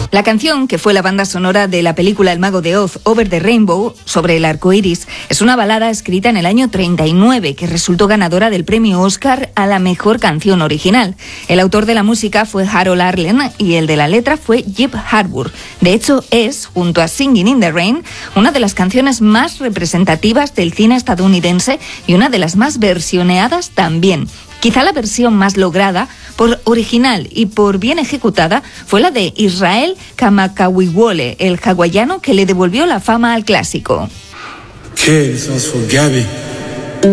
La canción, que fue la banda sonora de la película El Mago de Oz, Over the Rainbow, sobre el arco iris, es una balada escrita en el año 39 que resultó ganadora del premio Oscar a la mejor canción original. El autor de la música fue Harold Arlen y el de la letra fue Jeff Harbour. De hecho, es, junto a Singing in the Rain, una de las canciones más representativas del cine estadounidense y una de las más versioneadas también. Quizá la versión más lograda, por original y por bien ejecutada, fue la de Israel Kamakawiwo'ole, el hawaiano que le devolvió la fama al clásico. Okay, this one's for Gabby.